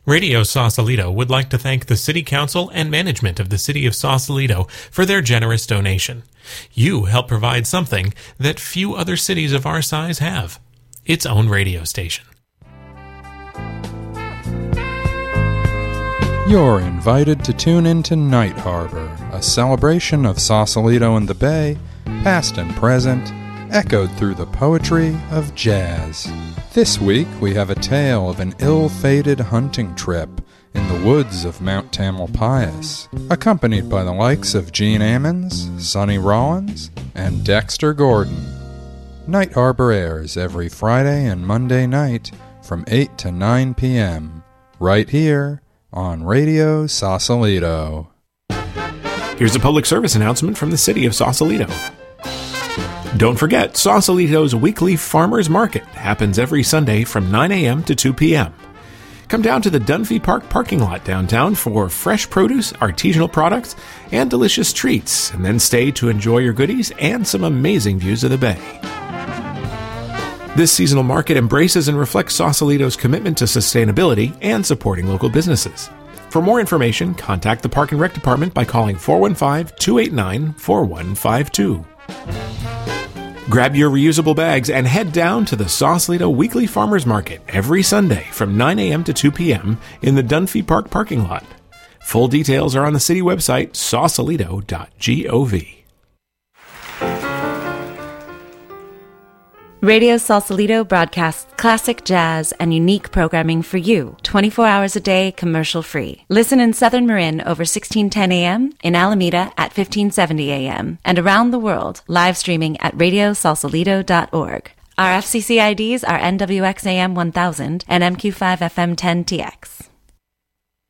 Radio Sausalito would like to thank the City Council and management of the City of Sausalito for their generous donation. You help provide something that few other cities of our size have: its own radio station. You're invited to tune into Night Harbor, a celebration of Sausalito and the Bay, past and present, echoed through the poetry of jazz. This week we have a tale of an ill-fated hunting trip in the woods of Mount Tamalpais, accompanied by the likes of Gene Ammons, Sonny Rollins, and Dexter Gordon. Night Harbor airs every Friday and Monday night from 8 to 9 p.m., right here on Radio Sausalito. Here's a public service announcement from the City of Sausalito. Don't forget, Sausalito's weekly Farmers Market happens every Sunday from 9 a.m. to 2 p.m. Come down to the Dunphy Park parking lot downtown for fresh produce, artisanal products, and delicious treats, and then stay to enjoy your goodies and some amazing views of the bay. This seasonal market embraces and reflects Sausalito's commitment to sustainability and supporting local businesses. For more information, contact the Park and Rec Department by calling 415-289-4152. Grab your reusable bags and head down to the Sausalito Weekly Farmers Market every Sunday from 9 a.m. to 2 p.m. in the Dunphy Park parking lot. Full details are on the city website, sausalito.gov. Radio Sausalito broadcasts classic jazz and unique programming for you, 24 hours a day, commercial-free. Listen in Southern Marin over 1610 a.m., in Alameda at 1570 a.m., and around the world, live streaming at radiosausalito.org. Our FCC IDs are NWXAM 1000 and MQ5FM 10TX.